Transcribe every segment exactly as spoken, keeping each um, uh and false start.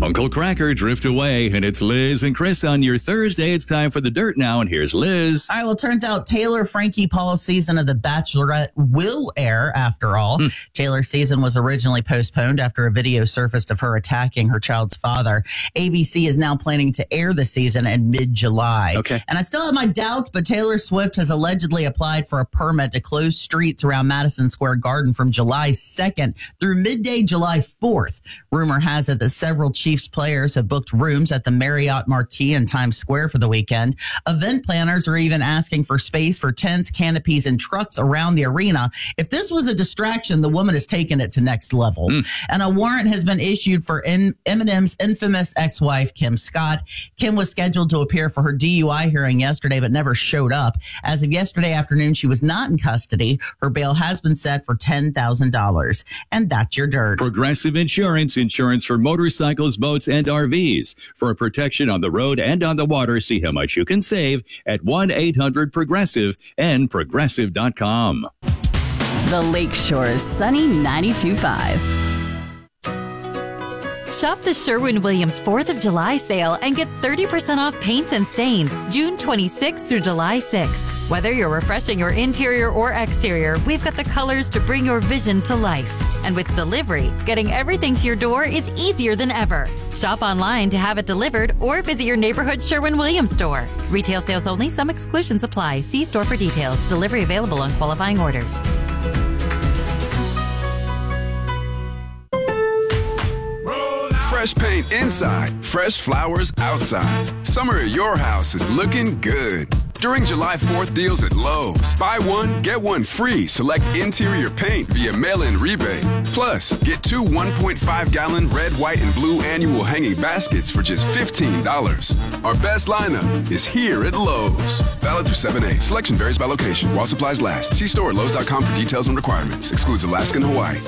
Uncle Cracker, drift away, and it's Liz and Chris on your Thursday. It's time for the dirt now, and here's Liz. All right, well, it turns out Taylor Frankie Paul's season of The Bachelorette will air after all. Hmm. Taylor's season was originally postponed after a video surfaced of her attacking her child's father. A B C is now planning to air the season in mid-July. Okay. And I still have my doubts, but Taylor Swift has allegedly applied for a permit to close streets around Madison Square Garden from July second through midday July fourth. Rumor has it that several Chiefs players have booked rooms at the Marriott Marquis in Times Square for the weekend. Event planners are even asking for space for tents, canopies, and trucks around the arena. If this was a distraction, the woman has taken it to next level. Mm. And a warrant has been issued for in- Eminem's infamous ex-wife, Kim Scott. Kim was scheduled to appear for her D U I hearing yesterday, but never showed up. As of yesterday afternoon, she was not in custody. Her bail has been set for ten thousand dollars. And that's your dirt. Progressive Insurance, insurance for motorcycles, boats, and R Vs. For protection on the road and on the water, see how much you can save at one eight hundred progressive and progressive dot com. The Lakeshore's Sunny ninety-two point five. Shop the Sherwin-Williams fourth of July sale and get thirty percent off paints and stains June twenty-sixth through July sixth. Whether you're refreshing your interior or exterior, we've got the colors to bring your vision to life. And with delivery, getting everything to your door is easier than ever. Shop online to have it delivered or visit your neighborhood Sherwin-Williams store. Retail sales only. Some exclusions apply. See store for details. Delivery available on qualifying orders. Fresh paint inside, fresh flowers outside. Summer at your house is looking good. During July fourth deals at Lowe's, buy one, get one free select interior paint via mail-in rebate. Plus, get two one point five gallon red, white, and blue annual hanging baskets for just fifteen dollars. Our best lineup is here at Lowe's. Valid through seven eight. Selection varies by location while supplies last. See store at Lowe's dot com for details and requirements. Excludes Alaska and Hawaii.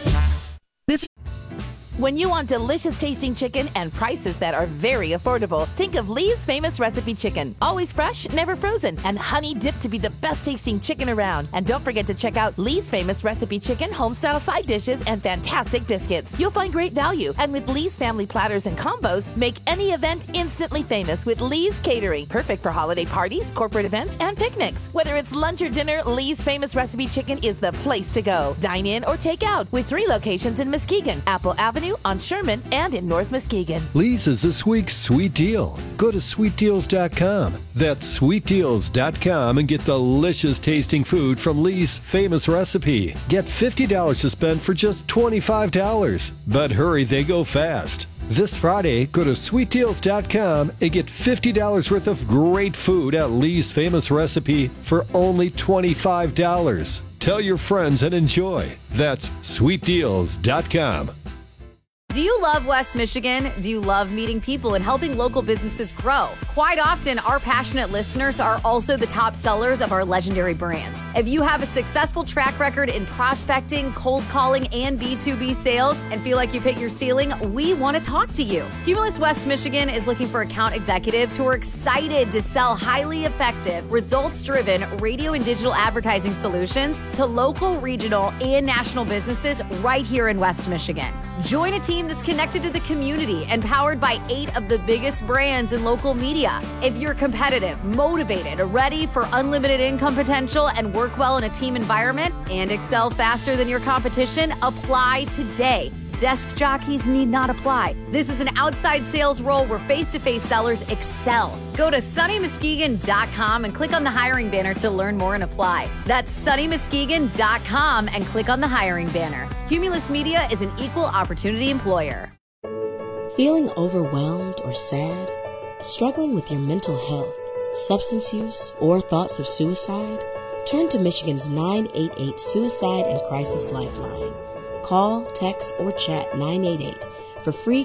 When you want delicious tasting chicken and prices that are very affordable, think of Lee's Famous Recipe Chicken. Always fresh, never frozen, and honey dipped to be the best tasting chicken around. And don't forget to check out Lee's Famous Recipe Chicken home-style side dishes and fantastic biscuits. You'll find great value. And with Lee's family platters and combos, make any event instantly famous with Lee's Catering. Perfect for holiday parties, corporate events, and picnics. Whether it's lunch or dinner, Lee's Famous Recipe Chicken is the place to go. Dine in or take out with three locations in Muskegon, Apple Avenue, on Sherman, and in North Muskegon. Lee's is this week's sweet deal. Go to sweet deals dot com. That's sweet deals dot com and get delicious tasting food from Lee's Famous Recipe. Get fifty dollars to spend for just twenty-five dollars. But hurry, they go fast. This Friday, go to sweet deals dot com and get fifty dollars worth of great food at Lee's Famous Recipe for only twenty-five dollars. Tell your friends and enjoy. That's sweet deals dot com. Do you love West Michigan? Do you love meeting people and helping local businesses grow? Quite often, our passionate listeners are also the top sellers of our legendary brands. If you have a successful track record in prospecting, cold calling, and B two B sales and feel like you've hit your ceiling, we want to talk to you. Cumulus West Michigan is looking for account executives who are excited to sell highly effective, results-driven radio and digital advertising solutions to local, regional, and national businesses right here in West Michigan. Join a team that's connected to the community and powered by eight of the biggest brands in local media. If you're competitive, motivated, ready for unlimited income potential, and work well in a team environment, and excel faster than your competition, apply today. Desk jockeys need not apply. This is an outside sales role where face-to-face sellers excel. Go to sunny muskegon dot com and click on the hiring banner to learn more and apply. That's sunny muskegon dot com and click on the hiring banner. Cumulus Media is an equal opportunity employer. Feeling overwhelmed or sad? Struggling with your mental health, substance use, or thoughts of suicide? Turn to Michigan's nine eight eight Suicide and Crisis Lifeline. Call, text, or chat nine eight eight for free